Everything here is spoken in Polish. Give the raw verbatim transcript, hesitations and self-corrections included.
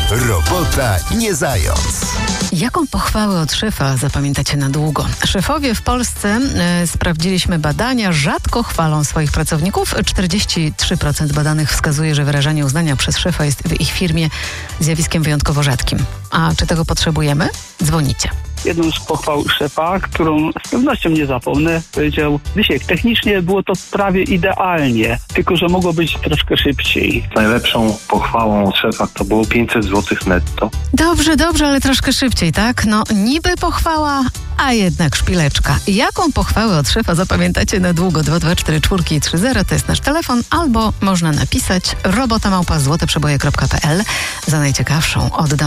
Robota nie zając. Jaką pochwałę od szefa zapamiętacie na długo? Szefowie w Polsce, e, sprawdziliśmy badania, rzadko chwalą swoich pracowników. czterdzieści trzy procent badanych wskazuje, że wyrażanie uznania przez szefa jest w ich firmie zjawiskiem wyjątkowo rzadkim. A czy tego potrzebujemy? Dzwonicie. Jedną z pochwał szefa, którą z pewnością nie zapomnę, powiedział: Wysiek, technicznie było to prawie idealnie, tylko że mogło być troszkę szybciej. Najlepszą pochwałą szefa to było pięćset złotych netto. Dobrze, dobrze, ale troszkę szybciej, tak? No, niby pochwała, a jednak szpileczka. Jaką pochwałę od szefa zapamiętacie na długo? dwa dwa cztery cztery trzy zero to jest nasz telefon, albo można napisać robota małpa złote przeboje kropka p l. Za najciekawszą oddam